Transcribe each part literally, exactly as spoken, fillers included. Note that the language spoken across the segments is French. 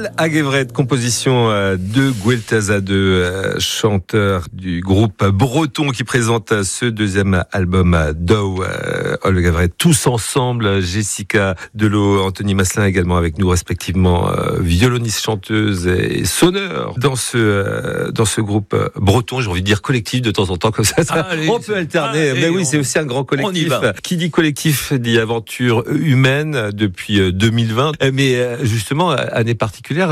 Paul Aguevret, composition de Gueltaza, de chanteur du groupe breton qui présente ce deuxième album d'O. Paul Aguevret, tous ensemble, Jessica Delot, Anthony Masselin également avec nous respectivement, violoniste, chanteuse et sonneur dans ce dans ce groupe breton. J'ai envie de dire collectif de temps en temps comme ça. ça allez, on peut alterner. Allez, mais oui, on, c'est aussi un grand collectif. Qui dit collectif dit aventure humaine depuis deux mille vingt. Mais justement, année particulière,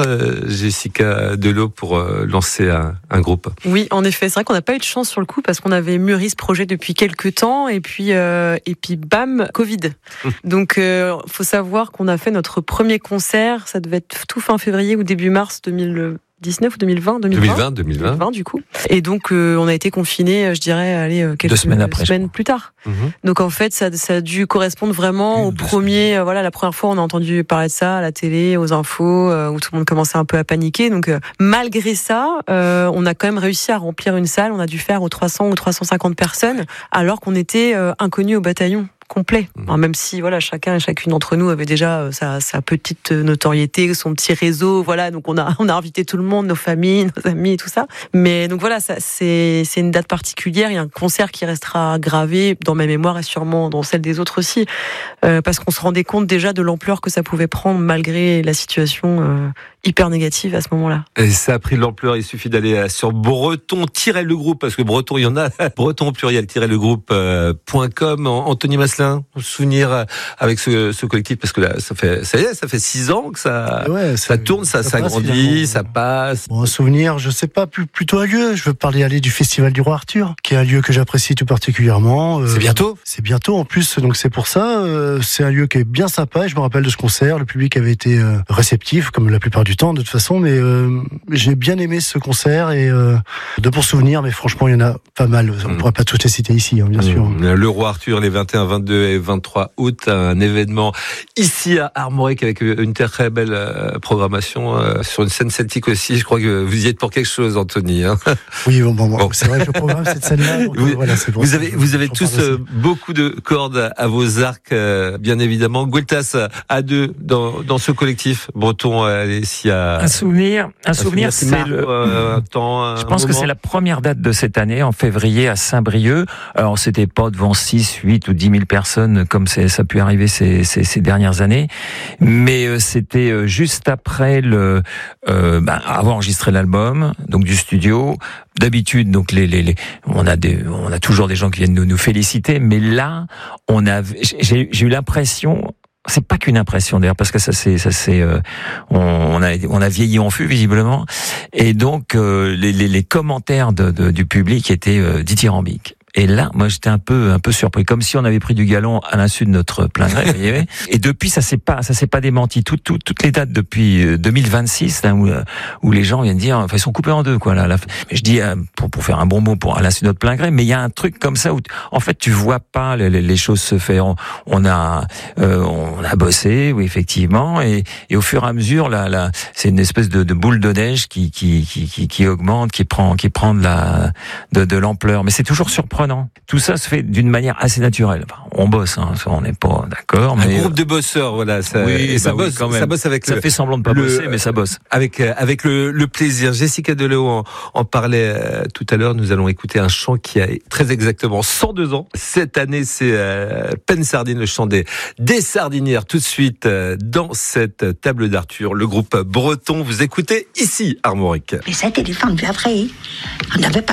Jessica Delot, pour lancer un, un groupe. Oui, en effet, c'est vrai qu'on n'a pas eu de chance sur le coup parce qu'on avait mûri ce projet depuis quelques temps et puis euh, et puis bam, Covid. Donc, euh, faut savoir qu'on a fait notre premier concert. Ça devait être tout fin février ou début mars deux mille dix-neuf ou deux mille vingt, deux mille vingt, deux mille vingt, deux mille vingt du coup. Et donc euh, on a été confinés, je dirais, allez, quelques Deux semaines, après, semaines plus tard. Mmh. Donc en fait, ça, ça a dû correspondre vraiment Une, au premier. Euh, voilà, la première fois, on a entendu parler de ça à la télé, aux infos, euh, où tout le monde commençait un peu à paniquer. Donc euh, malgré ça, euh, on a quand même réussi à remplir une salle. On a dû faire aux trois cents ou trois cent cinquante personnes, alors qu'on était euh, inconnus au bataillon. Complet. Enfin, même si voilà, chacun et chacune d'entre nous avait déjà sa, sa petite notoriété, son petit réseau, voilà, donc on a on a invité tout le monde, nos familles, nos amis, tout ça. Mais donc voilà, ça, c'est c'est une date particulière. Il y a un concert qui restera gravé dans ma mémoire et sûrement dans celle des autres aussi, euh, parce qu'on se rendait compte déjà de l'ampleur que ça pouvait prendre malgré la situation euh, hyper négative à ce moment-là. Et ça a pris de l'ampleur. Il suffit d'aller sur breton-le groupe, parce que breton, il y en a. Breton pluriel-le groupe point com. Anthony Masselin, souvenir avec ce, ce collectif, parce que là, ça fait, ça y est, ça fait six ans que ça, ouais, ça tourne, ça, ça grandit, ça passe. Bon, un souvenir, je sais pas, plutôt un lieu. Je veux parler aller du Festival du Roi Arthur, qui est un lieu que j'apprécie tout particulièrement. C'est bientôt. C'est bientôt en plus, donc c'est pour ça. Euh, c'est un lieu qui est bien sympa. Et je me rappelle de ce concert. Le public avait été euh, réceptif, comme la plupart du temps, de toute façon. Mais euh, j'ai bien aimé ce concert et euh, de pour souvenir. Mais franchement, il y en a pas mal. On ne mmh. pourrait pas toutes les citer ici, hein, bien mmh. sûr. Le Roi Arthur, les vingt et un, vingt-deux et vingt-trois août, un événement ici à Armorique avec une très belle programmation sur une scène celtique aussi. Je crois que vous y êtes pour quelque chose, Anthony. Hein. Oui, bon, bon, bon. C'est vrai que je programme cette scène-là. Donc, vous, voilà, c'est bon, vous c'est avez, bon, vous avez tous beaucoup de cordes à vos arcs, bien évidemment. Gueltas à deux dans, dans ce collectif breton. Allez, s'il y a un souvenir, un, un souvenir, souvenir c'est le. Euh, un temps, un je pense moment. que c'est la première date de cette année, en février, à Saint-Brieuc. Alors, c'était pas devant six, huit ou dix mille personnes comme c'est, ça a pu arriver ces, ces, ces dernières années, mais euh, c'était euh, juste après le euh, bah, avoir enregistré l'album, donc du studio. D'habitude, donc les, les, les on a des, on a toujours des gens qui viennent nous, nous féliciter, mais là, on a, j'ai, j'ai eu l'impression. C'est pas qu'une impression d'ailleurs, parce que ça c'est ça c'est euh, on, on a on a vieilli en fût visiblement, et donc euh, les, les les commentaires de, de, du public étaient euh, dithyrambiques. Et là, moi, j'étais un peu, un peu surpris, comme si on avait pris du galon à l'insu de notre plein gré. Vous voyez. Et depuis, ça s'est pas, ça s'est pas démenti. Toutes, toutes, toutes les dates depuis deux mille vingt-six, là, où, où les gens viennent dire, enfin, ils sont coupés en deux, quoi. Là, là. Mais je dis pour, pour faire un bon mot pour à l'insu de notre plein gré, mais il y a un truc comme ça où, en fait, tu vois pas les, les choses se faire. On, on a, euh, on a bossé, oui, effectivement, et, et au fur et à mesure, là, là, c'est une espèce de, de boule de neige qui, qui, qui, qui, qui augmente, qui prend, qui prend de la, de, de l'ampleur. Mais c'est toujours surprenant. Tout ça se fait d'une manière assez naturelle. Enfin, on bosse, hein, on n'est pas d'accord. Un mais groupe de bosseurs, voilà. Ça, oui, et ça bah bosse, oui, quand même. Ça bosse avec. Ça le, fait semblant de pas le, bosser, mais ça bosse. Avec avec le, le plaisir. Jessica Delot en, en parlait euh, tout à l'heure. Nous allons écouter un chant qui a très exactement cent deux ans. Cette année, c'est euh, Pen Sardine, le chant des, des sardinières. Tout de suite euh, dans cette table d'Arthur, le groupe breton. Vous écoutez ici Armorique. Mais ça a été défendu après. On n'avait pas